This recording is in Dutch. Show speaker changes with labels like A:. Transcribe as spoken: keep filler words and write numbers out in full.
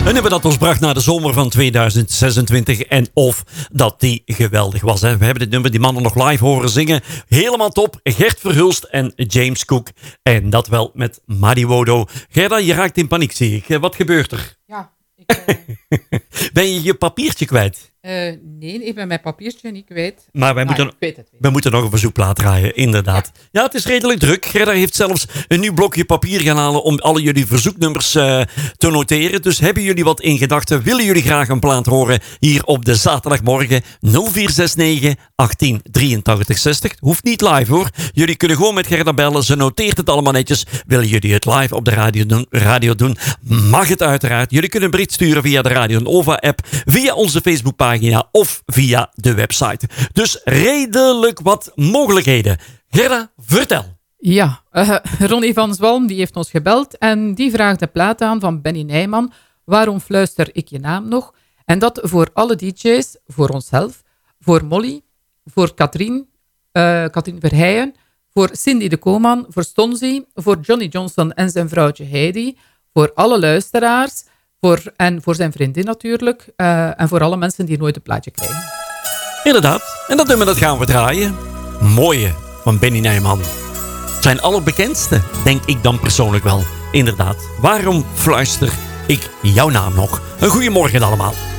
A: Een nummer dat ons bracht naar de zomer van tweeduizend zesentwintig. En of dat die geweldig was. Hè. We hebben dit nummer, die mannen nog live horen zingen. Helemaal top. Gert Verhulst en James Cook. En dat wel met Muddy Wodo. Gerda, je raakt in paniek, zie ik. Wat gebeurt er?
B: Ja, ik... Uh...
A: Ben je je papiertje kwijt?
B: Uh, nee, ik ben mijn papiertje niet kwijt.
A: Maar wij
B: maar
A: moeten,
B: weet het, weet
A: we moeten nog een verzoekplaat draaien, inderdaad. Ja. ja, het is redelijk druk. Gerda heeft zelfs een nieuw blokje papier gaan halen om alle jullie verzoeknummers uh, te noteren. Dus hebben jullie wat in gedachten? Willen jullie graag een plaat horen hier op de zaterdagmorgen? nul vier zes negen, achttien, drieëntachtig, zestig. Hoeft niet live hoor. Jullie kunnen gewoon met Gerda bellen. Ze noteert het allemaal netjes. Willen jullie het live op de radio doen? Radio doen? Mag het uiteraard. Jullie kunnen een bericht sturen via de Radio Nova app, via onze Facebookpagina of via de website. Dus redelijk wat mogelijkheden. Gerda, vertel.
B: Ja, uh, Ronnie van Zwalm die heeft ons gebeld en die vraagt de plaat aan van Benny Nijman. Waarom fluister ik je naam nog? En dat voor alle D J's, voor onszelf, voor Molly, voor Katrien, uh, Katrien Verheijen, voor Cindy de Koman, voor Stonzy, voor Johnny Johnson en zijn vrouwtje Heidi, voor alle luisteraars, voor, en voor zijn vriendin natuurlijk, uh, en voor alle mensen die nooit een plaatje krijgen.
A: Inderdaad, en dat nummer dat gaan we draaien. Mooie van Benny Nijman. Zijn allerbekendste, denk ik dan persoonlijk wel. Inderdaad, waarom fluister ik jouw naam nog? Een goeiemorgen allemaal.